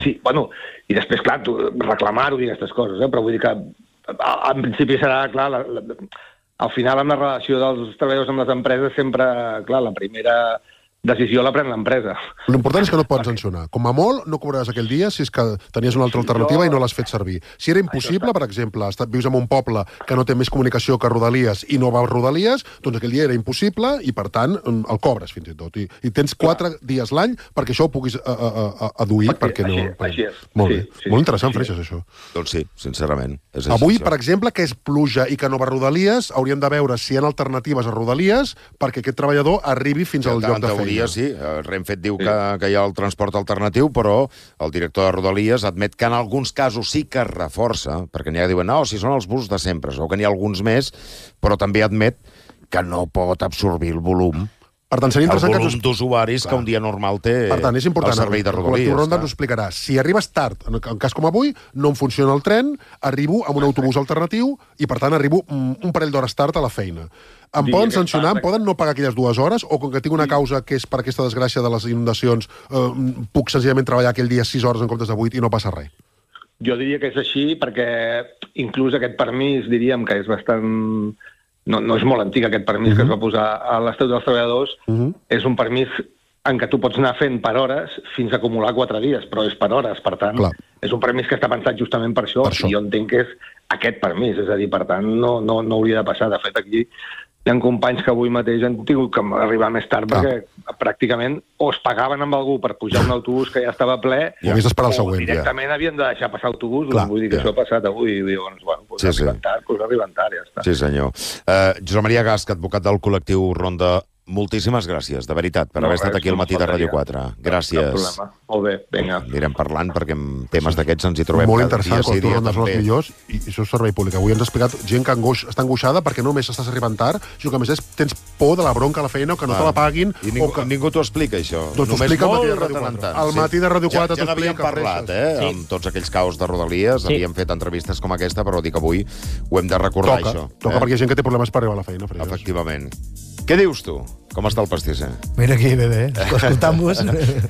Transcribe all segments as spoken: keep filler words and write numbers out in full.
Sí, bueno, i després, clar, reclamar-ho i aquestes coses, eh? Però vull dir que en principi serà, clar, la, la, al final amb la relació dels treballadors amb les empreses sempre, clar, la primera decisió la pren l'empresa. L'important és que no et poden sancionar. Com a molt, no cobraràs aquell dia si és que tenies una altra alternativa i no l'has fet servir. Si era impossible, per exemple, vius en un poble que no té més comunicació que Rodalies i no va a Rodalies, doncs aquell dia era impossible i, per tant, el cobres fins i tot. I, i tens quatre dies l'any perquè això ho puguis a, a, a, aduir, perquè no... Així és. Molt bé. Molt interessant, Freixas, això. Doncs sí, sincerament. Avui, per exemple, que és pluja i que no va a Rodalies, hauríem de veure si hi ha alternatives a Rodalies perquè aquest treballador arribi fins al lloc de feina. Sí, Renfe diu sí. que, que hi ha el transport alternatiu, però el director de Rodalies admet que en alguns casos sí que es reforça, perquè n'hi ha que diuen, no, si són els busos de sempre, o que n'hi ha alguns més, però també admet que no pot absorbir el volum. Per tant, seria interessant el volum que... d'usuaris que un dia normal té per tant, és important, el servei de Rodalies. El Ronda ens ho explicarà. Si arribes tard, en un cas com avui, no em funciona el tren, arribo amb un autobús alternatiu i, per tant, arribo un parell d'hores tard a la feina. Em sí, poden sancionar, em poden no pagar aquelles dues hores, o com que tinc una causa que és per aquesta desgràcia de les inundacions, eh, puc senzillament treballar aquell dia sis hores en comptes de vuit i no passa res? Jo diria que és així, perquè inclús aquest permís, diríem que és bastant... No, no és molt antic, aquest permís uh-huh. que es va posar a l'Estatut dels Treballadors. Uh-huh. És un permís en què tu pots anar fent per hores fins a acumular quatre dies, però és per hores, per tant, Clar. és un permís que està pensat justament per això, per això. I jo entenc que és aquest permís, és a dir, per tant, no, no, no hauria de passar. De fet, aquí hi ha companys que avui mateix han tingut que arribar més tard Clar. perquè pràcticament o es pagaven amb algú per pujar un autobús que ja estava ple o, el següent, o directament ja. havien de deixar passar autobús. Clar, vull dir que ja. això ha passat avui i diuen, bueno, doncs sí, arriben sí. tard, doncs arriben tard, ja està. Sí, senyor. Uh, Josep Maria Gasca, advocat del col·lectiu Ronda, moltíssimes gràcies, de veritat, per no, haver res, estat aquí al matí de Ràdio quatre. Gràcies. No, no Molt bé, vinga. Anirem parlant perquè en temes d'aquests ens hi trobem molt cada dia, sí, dia, també. Molt interessant, els millors, i això és servei públic. Avui ens ha explicat gent que angoix, està angoixada perquè no només estàs arribant tard, sinó que a més és, tens por de la bronca a la feina o que no ah. te la paguin. I ningú, o que... ningú t'ho explica, això. Doncs només explica molt al matí de Ràdio quatre. Al sí. matí de Ràdio quatre ja, ja n'havíem parlat, eh, sí. amb tots aquells caos de Rodalies, sí. havíem fet entrevistes com aquesta, però dic avui ho hem de recordar, toca, això. Toca, eh? perquè hi ha gent que té problemes per arribar a la feina. Freixas. Efectivament. Què dius tu? Com està el pastisser? Mira aquí, bebé, escoltant-vos.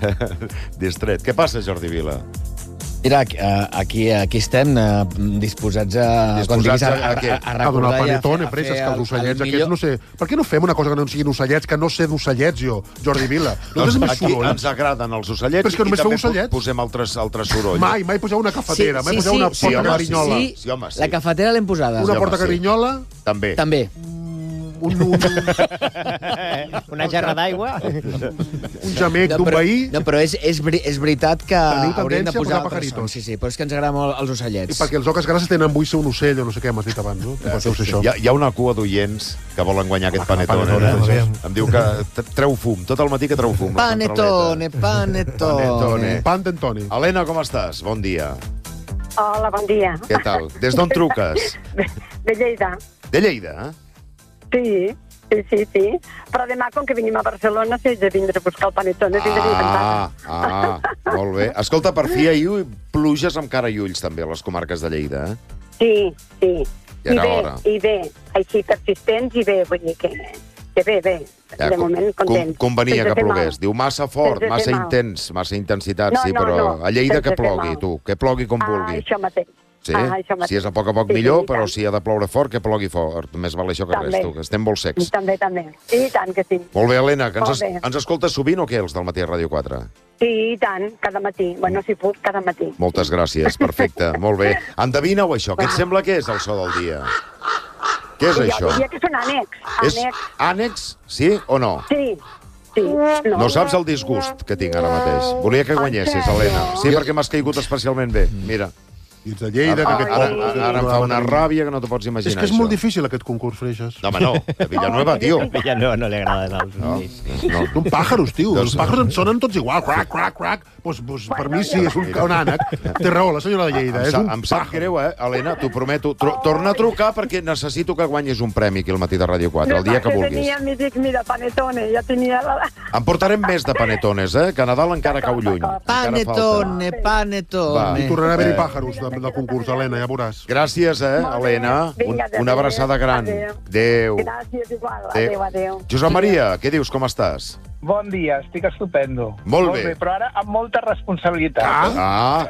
Distret. Què passa, Jordi Vila? Mira, aquí, aquí estem disposats a... Disposats a, a, a, a, a, a donar el panetone, Freixas, que els ocellets aquests, no sé... Per què no fem una cosa que no siguin ocellets, que no sé d'ocellets, jo, Jordi Vila? No doncs aquí sorolls. Ens agraden els ocellets però és que i també ocellets. posem altres, altres sorolls. Mai, mai poseu una cafetera, sí, mai sí, poseu una sí, porta sí, carinyola. Sí, sí, home, sí, la cafetera l'hem posada. Una porta carinyola? També. També. Un, un... una gerra d'aigua. Un gemec no, d'un veí. No, però és, és, és veritat que hauríem de posar pajaritos. Sí, sí, però és que ens agraden molt els ocellets. I perquè els oques grasses tenen vull ser un ocell o no sé què, m'has dit abans, no? Eh, sí, sí. Hi, ha, hi ha una cua d'oients que volen guanyar aquest panetone. panetone eh? Em diu que treu fum, tot el matí que treu fum. Panetone, panetone. Panetone. Helena, com estàs? Bon dia. Hola, bon dia. Què tal? Des d'on truques? De Lleida. De Lleida, eh? Sí, sí, sí, sí. Però demà, com que venim a Barcelona, si haig de vindre a buscar el panetone, tindré ah, ah, molt bé. Escolta, per fi ahir pluges amb cara i ulls, també, a les comarques de Lleida, eh? Sí, sí. Ja I bé, hora. i bé, així persistents, i bé, vull dir que, que bé, bé. Ja, de moment, contents. Com, convenia que plogués. Diu, massa fort, massa intens, massa intensitat, no, sí, no, però no, a Lleida que plogui, tu, que plogui com vulgui. Ah, això mateix. Sí? Ah, si és a poc a poc sí, millor, sí, però tant. si ha de ploure fort, que plogui fort. Més val això que també. res, tu, que estem molt secs. També, també. I tant que sí. Molt bé, Helena, que ens, ens escoltes sovint o què, els del matí a Ràdio quatre? Sí, i tant, cada matí. Bueno, si puc, cada matí. Moltes gràcies, perfecte, molt bé. Endevina-ho, això. Què et sembla que és el so del dia? Què és jo això? Jo diria que són ànecs. És ànecs, sí o no? Sí. Sí. No. no saps el disgust que tinc ara mateix. Volia que guanyessis, Helena. Sí, perquè m'has caigut especialment bé. Mira. I ets de Lleida, ara, que aquest... Ara, ara, ara em fa una ràbia que no t'ho pots imaginar, És que és això. molt difícil, aquest concurs, Freixas. No, home, no. A Villanueva, tio. A Villanueva no li agraden els no, no. Són pàjaros, tio. Els pàjaros em sonen tots igual. Crac, crac, crac. Pues, pues, per mi sí, és un, un ànec. Té raó, la senyora de Lleida. Em, és sa, un em sap greu, eh, Helena? T'ho prometo. Tro torna a trucar perquè necessito que guanyis un premi aquí al matí de Ràdio quatre, el dia que vulguis. Tenia, mi dic, mira, panetone, ja tenia... La... En portarem més de panetones, eh? Que a Nadal encara cau lluny. Panetone, panetone. I tornarà a haver-hi pàjaros de del, del concurs, Helena, ja veuràs. Gràcies, eh, Molt bé. Helena. Vinga, Un, una abraçada gran. adéu. Adéu. Gràcies, igual. Adéu, adéu. Josep Maria, què dius, com estàs? Bon dia, estic estupendo. Molt bé. Però ara amb molta responsabilitat. Ah,